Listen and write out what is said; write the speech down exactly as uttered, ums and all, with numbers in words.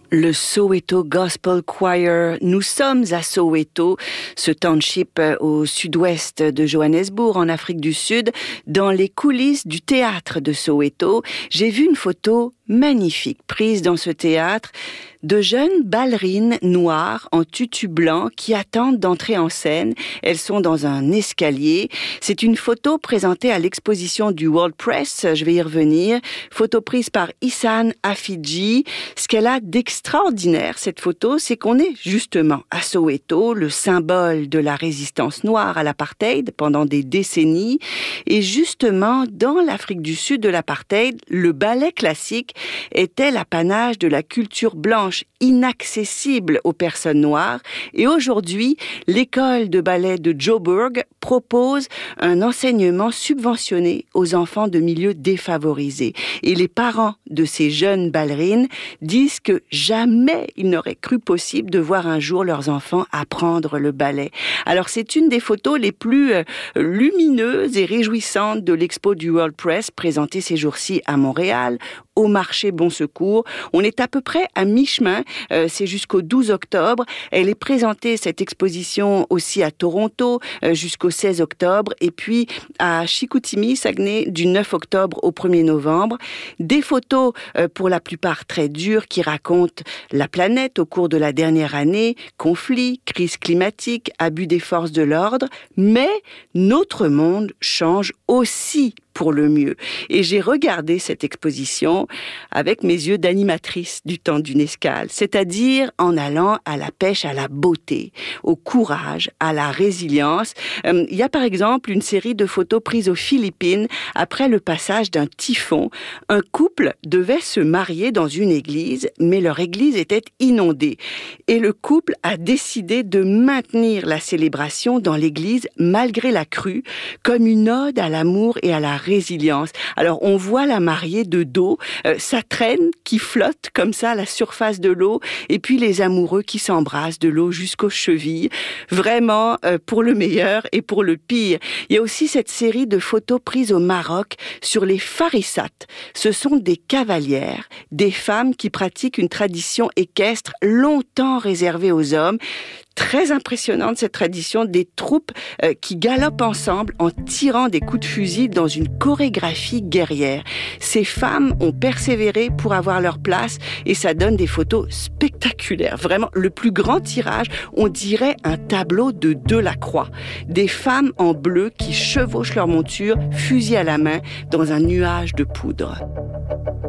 Le Soweto Gospel Choir. Nous sommes à Soweto, ce township au sud-ouest de Johannesburg, en Afrique du Sud, dans les coulisses du théâtre de Soweto. J'ai vu une photo magnifique prise dans ce théâtre de jeunes ballerines noires en tutu blanc qui attendent d'entrer en scène. Elles sont dans un escalier. C'est une photo présentée à l'exposition du World Press, je vais y revenir. Photo prise par Ihsane Afidji. Ce qu'elle a d'extraordinaire, cette photo, c'est qu'on est justement à Soweto, le symbole de la résistance noire à l'apartheid pendant des décennies. Et justement, dans l'Afrique du Sud de l'apartheid, le ballet classique était l'apanage de la culture blanche, inaccessible aux personnes noires. Et aujourd'hui, l'école de ballet de Joburg propose un enseignement subventionné aux enfants de milieux défavorisés. Et les parents de ces jeunes ballerines disent que jamais ils n'auraient cru possible de voir un jour leurs enfants apprendre le ballet. Alors c'est une des photos les plus euh, lumineuses et réjouissantes de l'expo du World Press présentée ces jours-ci à Montréal, au marché Bon Secours. On est à peu près à mi-chemin, euh, c'est jusqu'au douze octobre. Elle est présentée, cette exposition, aussi à Toronto euh, jusqu'au seize octobre, et puis à Chicoutimi, Saguenay, du neuf octobre au premier novembre. Des photos, euh, pour la plupart très dures, qui racontent la planète au cours de la dernière année, conflits, crise climatique, abus des forces de l'ordre, mais notre monde change aussi pour le mieux. Et j'ai regardé cette exposition avec mes yeux d'animatrice du temps d'une escale, c'est-à-dire en allant à la pêche à la beauté, au courage, à la résilience. Euh, il y a par exemple une série de photos prises aux Philippines après le passage d'un typhon. Un couple devait se marier dans une église, mais leur église était inondée. Et le couple a décidé de maintenir la célébration dans l'église malgré la crue, comme une ode à l'amour et à la résilience. Alors, on voit la mariée de dos, euh, sa traîne qui flotte comme ça à la surface de l'eau, et puis les amoureux qui s'embrassent de l'eau jusqu'aux chevilles. Vraiment, euh, pour le meilleur et pour le pire. Il y a aussi cette série de photos prises au Maroc sur les farissates. Ce sont des cavalières, des femmes qui pratiquent une tradition équestre longtemps réservée aux hommes. Très impressionnante cette tradition, des troupes euh, qui galopent ensemble en tirant des coups de fusil dans une chorégraphie guerrière. Ces femmes ont persévéré pour avoir leur place et ça donne des photos spectaculaires. Vraiment, le plus grand tirage, on dirait un tableau de Delacroix. Des femmes en bleu qui chevauchent leur monture, fusil à la main, dans un nuage de poudre.